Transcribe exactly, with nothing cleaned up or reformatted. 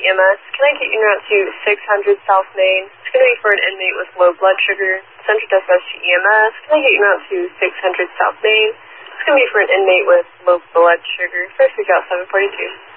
E M S. Can I get you out to six hundred South Main? It's going to be for an inmate with low blood sugar. Central Dispatch to E M S. Can I get you out to six hundred South Main? It's going to be for an inmate with low blood sugar. First reach out seven forty-two.